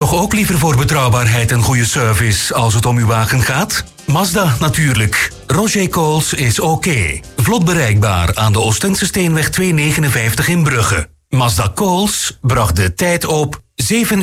toch ook liever voor betrouwbaarheid en goede service als het om uw wagen gaat? Mazda natuurlijk. Roger Coles is oké. Vlot bereikbaar aan de Oostense Steenweg 259 in Brugge. Mazda Coles bracht de tijd op 7